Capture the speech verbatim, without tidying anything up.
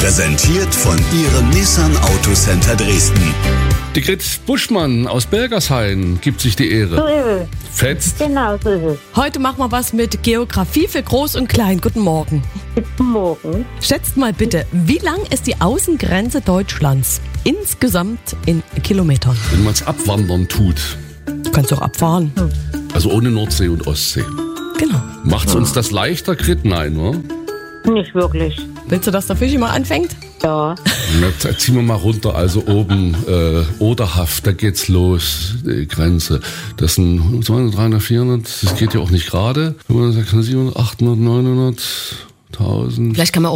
Präsentiert von Ihrem Nissan Autocenter Dresden. Die Grit Buschmann aus Belgershain gibt sich die Ehre. So ist es. Fetzt. Genau so ist es. Heute machen wir was mit Geografie für Groß und Klein. Guten Morgen. Guten Morgen. Schätzt mal bitte, wie lang ist die Außengrenze Deutschlands insgesamt in Kilometern? Wenn man es abwandern tut, Du kannst doch abfahren. also ohne Nordsee und Ostsee. Genau. Macht's uns das leichter, Grit? Nein, oder? Nicht wirklich. Willst du, dass der Fischi mal anfängt? Ja. Na, ziehen wir mal runter, also oben äh, Oderhaft, da geht's los, die Grenze. Das sind zweihundert, dreihundert, vierhundert, das geht ja auch nicht gerade. fünfhundert, sechshundert, siebenhundert, achthundert, neunhundert, tausend. Vielleicht kann man